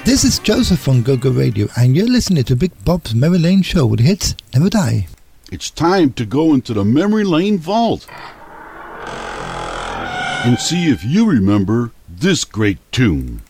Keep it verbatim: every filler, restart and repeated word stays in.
This is Joseph on Go-Go Radio, and you're listening to Big Bob's Memory Lane Show, where the hits never die. It's time to go into the Memory Lane Vault and see if you remember this great tune.